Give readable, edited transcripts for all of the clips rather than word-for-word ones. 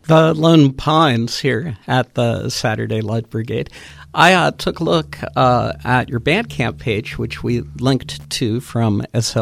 The Lone Pines here at the Saturday Light Brigade. I took a look at your Bandcamp page, which we linked to from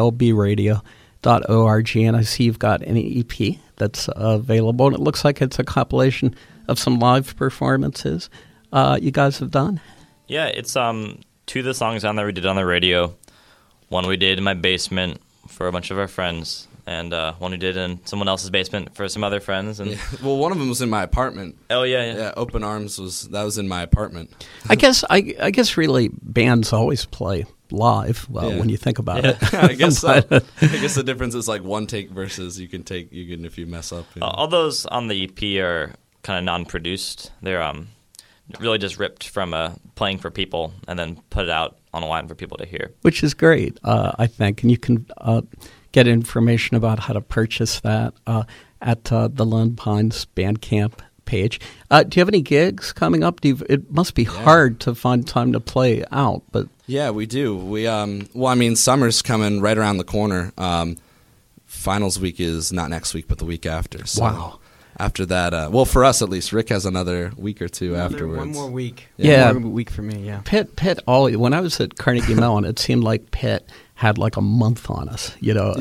slbradio.org, and I see you've got an EP that's available, and it looks like it's a compilation of some live performances you guys have done. Yeah, it's two of the songs on there we did on the radio. One we did in my basement for a bunch of our friends, and one we did in someone else's basement for some other friends. And well, one of them was in my apartment. Oh yeah. Yeah, Open Arms was in my apartment. I guess really bands always play live. Well, when you think about it, I guess so. I guess the difference is like one take versus you can if you mess up. All those on the EP are kind of non-produced. They're really just ripped from playing for people and then put it out on a line for people to hear, which is great, I think, and you can get information about how to purchase that at the Lone Pines Bandcamp page. Do you have any gigs coming up? It must be hard to find time to play out, but yeah, we do. We summer's coming right around the corner. Finals week is not next week, but the week after. So wow. After that, for us at least, Rick has another week or two afterwards. One more week. Yeah. One more week for me, yeah. Pitt always, when I was at Carnegie Mellon, it seemed like Pitt had like a month on us, Yeah.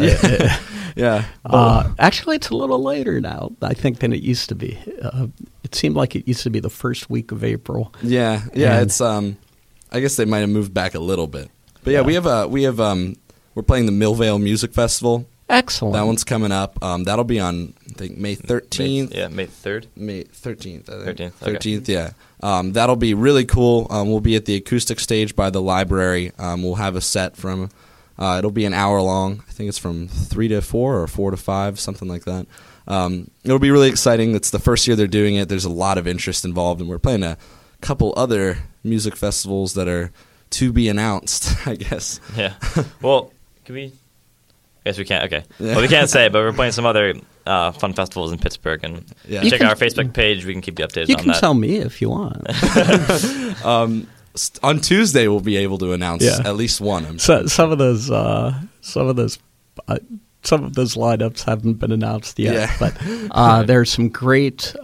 Actually, it's a little later now, I think, than it used to be. It seemed like it used to be the first week of April. Yeah, it's, I guess they might have moved back a little bit. But we're playing the Millvale Music Festival. Excellent. That one's coming up. That'll be on, I think, May 13th. May 3rd? May 13th, I think. 13th, okay. 13th, yeah. That'll be really cool. We'll be at the acoustic stage by the library. We'll have a set from, it'll be an hour long. I think it's from 3 to 4 or 4 to 5, something like that. It'll be really exciting. It's the first year they're doing it. There's a lot of interest involved, and we're playing a couple other music festivals that are to be announced, I guess. Yeah. Well, can we... I guess we can't. Okay. Yeah. Well, we can't say, but we're playing some other fun festivals in Pittsburgh, and check out our Facebook page. We can keep you updated on that. You can tell me if you want. On Tuesday, we'll be able to announce at least one. I'm sure. Some of those lineups haven't been announced yet, but there are some great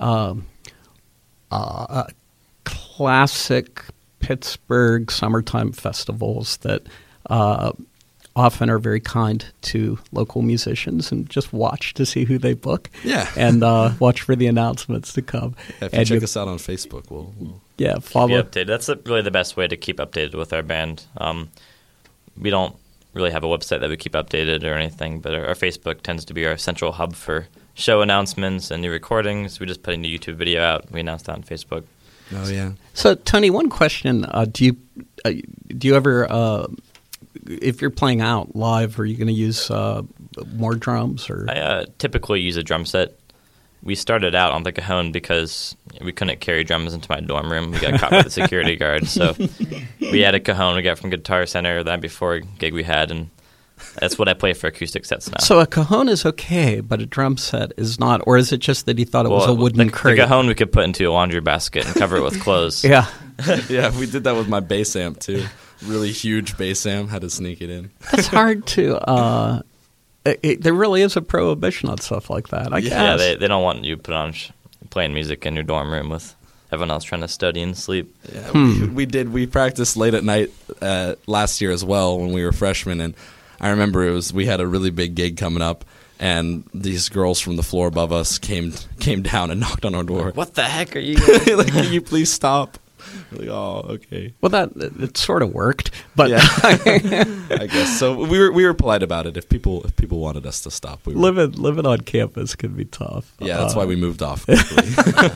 classic Pittsburgh summertime festivals that. Often are very kind to local musicians and just watch to see who they book. Yeah. And watch for the announcements to come. Yeah, if you check us out on Facebook, we'll follow. Keep you updated. That's really the best way to keep updated with our band. We don't really have a website that we keep updated or anything, but our Facebook tends to be our central hub for show announcements and new recordings. We just put a new YouTube video out. We announced that on Facebook. Oh, yeah. So, Tony, one question. Do you ever... if you're playing out live, are you going to use more drums? Or I typically use a drum set. We started out on the cajon because we couldn't carry drums into my dorm room. We got caught by the security guard. So we had a cajon we got from Guitar Center the night before a gig we had, and that's what I play for acoustic sets now. So a cajon is okay, but a drum set is not? Or is it just that he thought it was a wooden crate? The cajon we could put into a laundry basket and cover it with clothes. Yeah. Yeah, we did that with my bass amp, too. Really huge bass amp, had to sneak it in. That's hard to... there really is a prohibition on stuff like that, I guess. Yeah, they don't want you playing music in your dorm room with everyone else trying to study and sleep. Yeah, we practiced late at night last year as well when we were freshmen, and I remember we had a really big gig coming up, and these girls from the floor above us came down and knocked on our door. What the heck are you doing? Like, can you please stop? We're like, oh, okay. Well, it sort of worked, but yeah. I guess so. We were polite about it. If people wanted us to stop, living on campus can be tough. Yeah, that's why we moved off quickly.